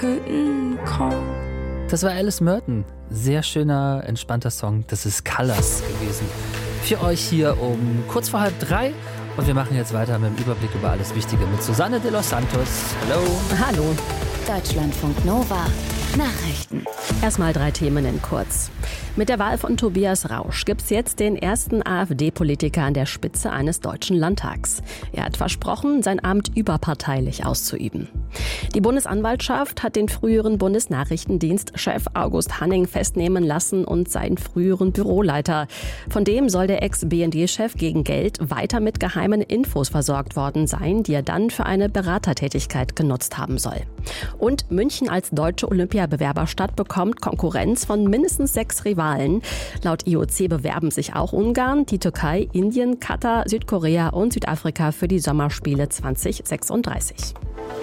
Guten Call. Das war Alice Merton. Sehr schöner, entspannter Song. Das ist Colors gewesen. Für euch hier um kurz vor 2:30. Und wir machen jetzt weiter mit dem Überblick über alles Wichtige mit Susanne de los Santos. Hallo. Hallo. Deutschlandfunk Nova. Nachrichten. Erstmal 3 Themen in kurz. Mit der Wahl von Tobias Rausch gibt es jetzt den ersten AfD-Politiker an der Spitze eines deutschen Landtags. Er hat versprochen, sein Amt überparteilich auszuüben. Die Bundesanwaltschaft hat den früheren Bundesnachrichtendienstchef August Hanning festnehmen lassen und seinen früheren Büroleiter. Von dem soll der Ex-BND-Chef gegen Geld weiter mit geheimen Infos versorgt worden sein, die er dann für eine Beratertätigkeit genutzt haben soll. Und München als deutsche Olympiabewerberstadt bekommt Konkurrenz von mindestens 6 Rivalen. Laut IOC bewerben sich auch Ungarn, die Türkei, Indien, Katar, Südkorea und Südafrika für die Sommerspiele 2036.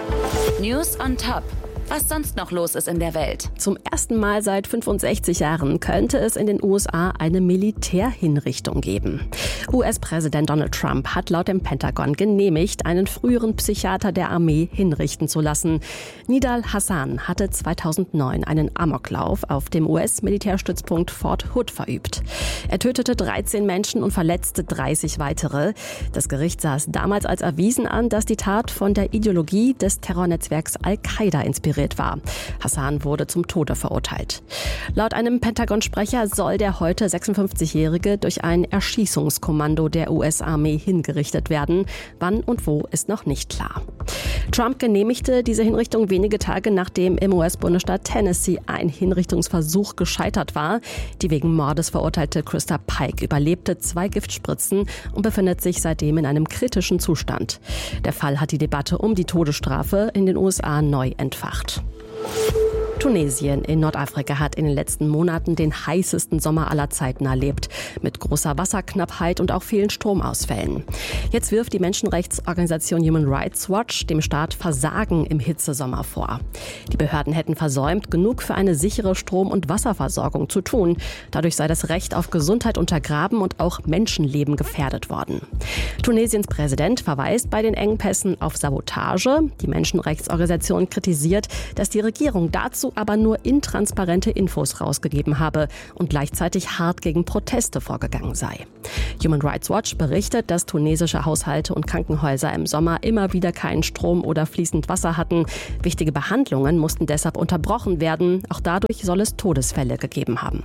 News on Top. Was sonst noch los ist in der Welt. Zum ersten Mal seit 65 Jahren könnte es in den USA eine Militärhinrichtung geben. US-Präsident Donald Trump hat laut dem Pentagon genehmigt, einen früheren Psychiater der Armee hinrichten zu lassen. Nidal Hasan hatte 2009 einen Amoklauf auf dem US-Militärstützpunkt Fort Hood verübt. Er tötete 13 Menschen und verletzte 30 weitere. Das Gericht sah es damals als erwiesen an, dass die Tat von der Ideologie des Terrornetzwerks Al-Qaida inspiriert war. Hassan wurde zum Tode verurteilt. Laut einem Pentagon-Sprecher soll der heute 56-Jährige durch ein Erschießungskommando der US-Armee hingerichtet werden. Wann und wo ist noch nicht klar. Trump genehmigte diese Hinrichtung wenige Tage nachdem im US-Bundesstaat Tennessee ein Hinrichtungsversuch gescheitert war. Die wegen Mordes verurteilte Krista Pike überlebte 2 Giftspritzen und befindet sich seitdem in einem kritischen Zustand. Der Fall hat die Debatte um die Todesstrafe in den USA neu entfacht. Tunesien in Nordafrika hat in den letzten Monaten den heißesten Sommer aller Zeiten erlebt, mit großer Wasserknappheit und auch vielen Stromausfällen. Jetzt wirft die Menschenrechtsorganisation Human Rights Watch dem Staat Versagen im Hitzesommer vor. Die Behörden hätten versäumt, genug für eine sichere Strom- und Wasserversorgung zu tun. Dadurch sei das Recht auf Gesundheit untergraben und auch Menschenleben gefährdet worden. Tunesiens Präsident verweist bei den Engpässen auf Sabotage. Die Menschenrechtsorganisation kritisiert, dass die Regierung dazu aber nur intransparente Infos rausgegeben habe und gleichzeitig hart gegen Proteste vorgegangen sei. Human Rights Watch berichtet, dass tunesische Haushalte und Krankenhäuser im Sommer immer wieder keinen Strom oder fließend Wasser hatten. Wichtige Behandlungen mussten deshalb unterbrochen werden. Auch dadurch soll es Todesfälle gegeben haben.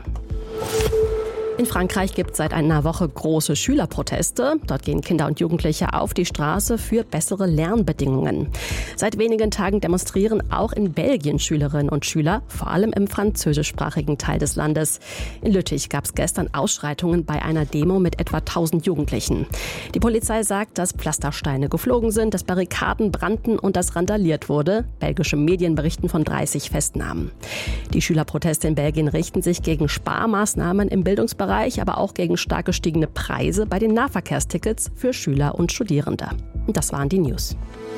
In Frankreich gibt es seit einer Woche große Schülerproteste. Dort gehen Kinder und Jugendliche auf die Straße für bessere Lernbedingungen. Seit wenigen Tagen demonstrieren auch in Belgien Schülerinnen und Schüler, vor allem im französischsprachigen Teil des Landes. In Lüttich gab es gestern Ausschreitungen bei einer Demo mit etwa 1000 Jugendlichen. Die Polizei sagt, dass Pflastersteine geflogen sind, dass Barrikaden brannten und dass randaliert wurde. Belgische Medien berichten von 30 Festnahmen. Die Schülerproteste in Belgien richten sich gegen Sparmaßnahmen im Bildungsbereich, aber auch gegen stark gestiegene Preise bei den Nahverkehrstickets für Schüler und Studierende. Und das waren die News.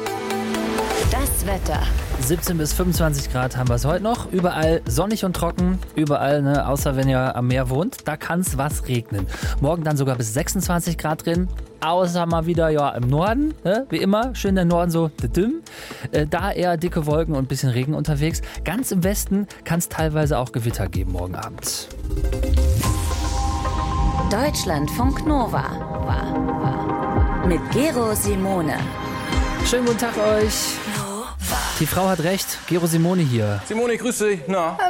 Das Wetter. 17 bis 25 Grad haben wir es heute noch. Überall sonnig und trocken. Überall, ne, außer wenn ihr am Meer wohnt. Da kann es was regnen. Morgen dann sogar bis 26 Grad drin. Außer mal wieder ja im Norden. Ne? Wie immer, schön der Norden so dünn. Da eher dicke Wolken und ein bisschen Regen unterwegs. Ganz im Westen kann es teilweise auch Gewitter geben morgen Abend. Deutschlandfunk Nova. Mit Gero Simone. Schönen guten Tag euch. Die Frau hat recht. Gero Simone hier. Simone, grüß dich. Na?